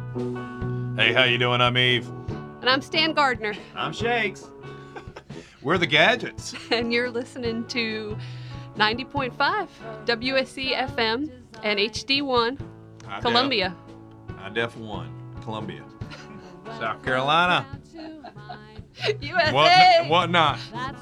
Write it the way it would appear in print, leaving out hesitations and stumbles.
Hey, how you doing? I'm Eve. And I'm Stan Gardner, I'm Shakes. We're the Gadgets. and you're listening to 90.5 WSC FM and HD1 Columbia. High Def 1, Columbia. South Carolina. USA! What not?